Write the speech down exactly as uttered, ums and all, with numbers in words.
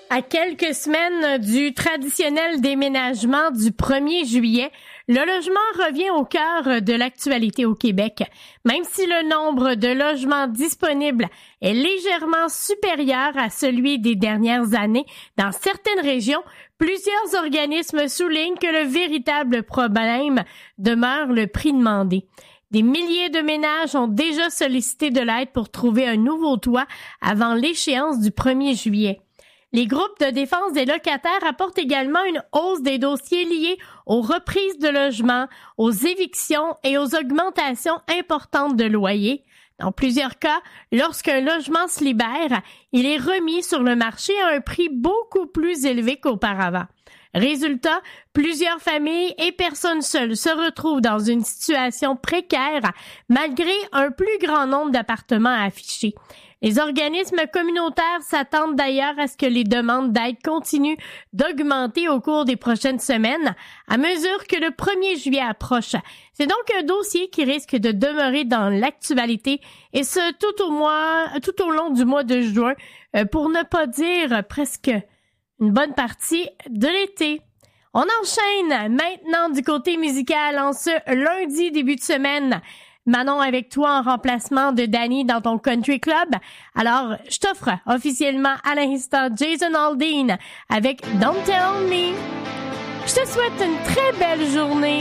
À quelques semaines du traditionnel déménagement du premier juillet, le logement revient au cœur de l'actualité au Québec. Même si le nombre de logements disponibles est légèrement supérieur à celui des dernières années dans certaines régions, plusieurs organismes soulignent que le véritable problème demeure le prix demandé. Des milliers de ménages ont déjà sollicité de l'aide pour trouver un nouveau toit avant l'échéance du premier juillet. Les groupes de défense des locataires apportent également une hausse des dossiers liés aux reprises de logements, aux évictions et aux augmentations importantes de loyers. Dans plusieurs cas, lorsqu'un logement se libère, il est remis sur le marché à un prix beaucoup plus élevé qu'auparavant. Résultat, plusieurs familles et personnes seules se retrouvent dans une situation précaire malgré un plus grand nombre d'appartements affichés. Les organismes communautaires s'attendent d'ailleurs à ce que les demandes d'aide continuent d'augmenter au cours des prochaines semaines à mesure que le premier juillet approche. C'est donc un dossier qui risque de demeurer dans l'actualité et ce tout au mois, tout au long du mois de juin, pour ne pas dire presque une bonne partie de l'été. On enchaîne maintenant du côté musical en ce lundi début de semaine. Manon avec toi en remplacement de Danny dans ton country club. Alors, je t'offre officiellement à l'instant Jason Aldean avec Don't Tell Me. Je te souhaite une très belle journée.